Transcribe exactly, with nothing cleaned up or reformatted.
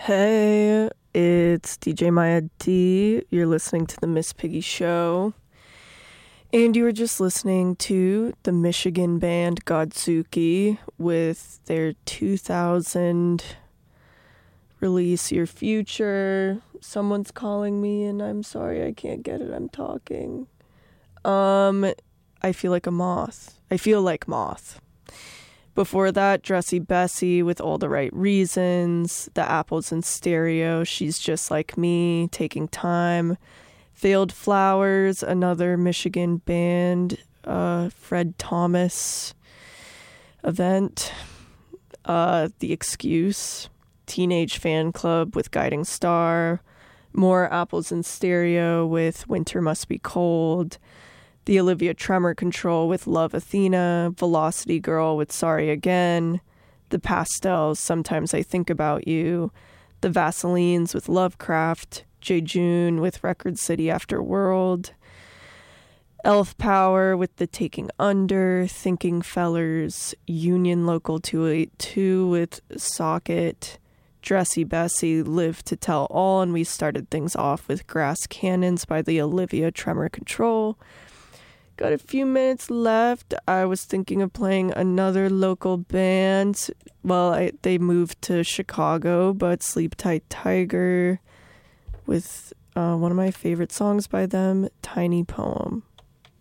Hey, it's D J Maya D. You're listening to the Miss Piggy Show. And you were just listening to the Michigan band Godzuki with their two thousand release, Your Future. Someone's calling me and I'm sorry I can't get it. I'm talking. Um, I feel like a moth. I feel like moth. Before that, Dressy Bessie with All the Right Reasons, The Apples in Stereo, She's Just Like Me, Taking Time, Failed Flowers, another Michigan band, uh, Fred Thomas event, uh, The Excuse, Teenage Fan Club with Guiding Star, more Apples in Stereo with Winter Must Be Cold, the Olivia Tremor Control with Love Athena, Velocity Girl with Sorry Again, the Pastels, Sometimes I Think About You, the Vaselines with Lovecraft, J. June with Record City After World, Elf Power with The Taking Under, Thinking Fellers, Union Local two eighty-two with Socket, Dressy Bessie, Live to Tell All, and we started things off with Grass Cannons by the Olivia Tremor Control. Got a few minutes left. I was thinking of playing another local band. Well, I, they moved to Chicago, but Sleep Tight Tiger with uh, one of my favorite songs by them, Tiny Poem.